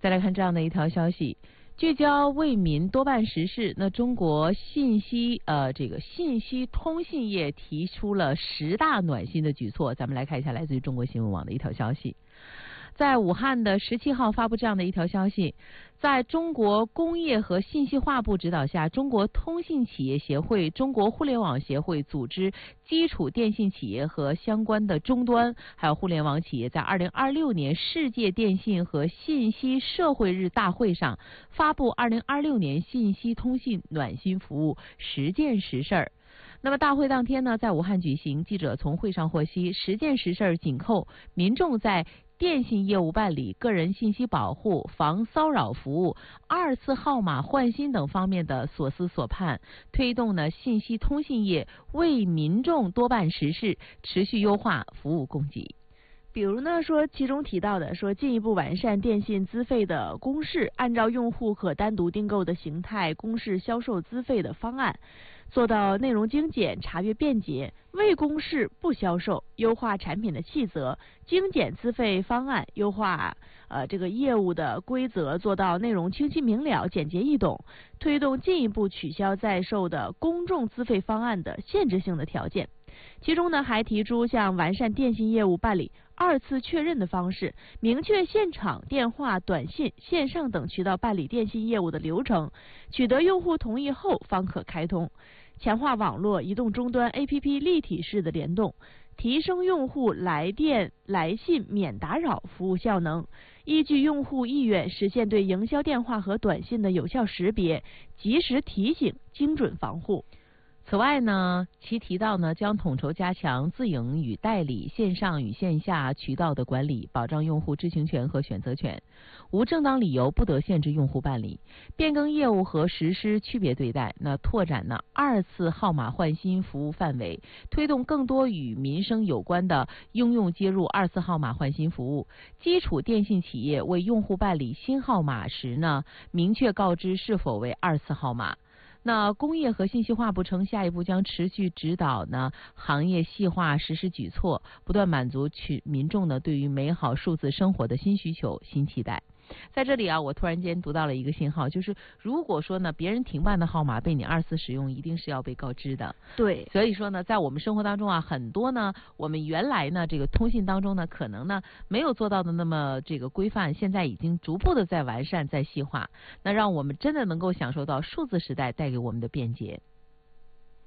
再来看这样的一条消息，聚焦为民多办实事。那中国信息通信业提出了10大暖心的举措。咱们来看一下来自于中国新闻网的一条消息。在武汉的17号发布这样的一条消息，在中国工业和信息化部指导下，中国通信企业协会、中国互联网协会组织基础电信企业和相关的终端还有互联网企业在2026年世界电信和信息社会日大会上发布2026年信息通信暖心服务10件实事儿。那么大会当天呢，在武汉举行，记者从会上获悉，10件实事儿紧扣民众在电信业务办理、个人信息保护、防骚扰服务、2次号码换新等方面的所思所盼，推动呢信息通信业为民众多办实事，持续优化服务供给。 比如呢，说其中提到的说进一步完善电信资费的公示，按照用户可单独订购的形态公示销售资费的方案，做到内容精简、查阅便捷，未公示不销售，优化产品的细则，精简资费方案，优化这个业务的规则，做到内容清晰明了、简洁易懂，推动进一步取消在售的公众资费方案的限制性的条件。其中呢，还提出像完善电信业务办理2次确认的方式，明确现场、电话、短信、线上等渠道办理电信业务的流程，取得用户同意后方可开通，强化网络、移动终端 APP 立体式的联动，提升用户来电、来信免打扰服务效能，依据用户意愿实现对营销电话和短信的有效识别、及时提醒、精准防护。 此外呢，其提到呢，将统筹加强自营与代理、线上与线下渠道的管理，保障用户知情权和选择权，无正当理由不得限制用户办理，变更业务和实施区别对待。那拓展呢2次号码换新服务范围，推动更多与民生有关的应用接入2次号码换新服务。基础电信企业为用户办理新号码时呢，明确告知是否为2次号码。那工业和信息化部称，下一步将持续指导呢行业细化实施举措，不断满足民众呢对于美好数字生活的新需求、新期待。在这里啊，我突然间读到了一个信号，就是如果说呢别人停办的号码被你2次使用，一定是要被告知的。 对， 所以说呢，在我们生活当中啊，很多呢我们原来呢这个通信当中呢，可能呢没有做到的那么这个规范，现在已经逐步的在完善、在细化，那让我们真的能够享受到数字时代带给我们的便捷。